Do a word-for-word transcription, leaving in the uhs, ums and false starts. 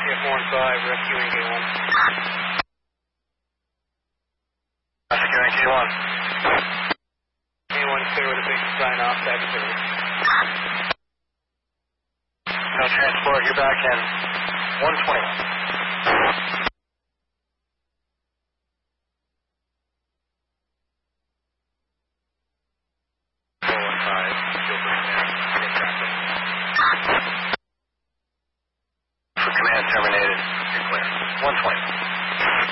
F one five, rescuing K one. Rescuing K one. K one clear with a big sign off, back to service. No transport, you're back in one twenty-one. four one five.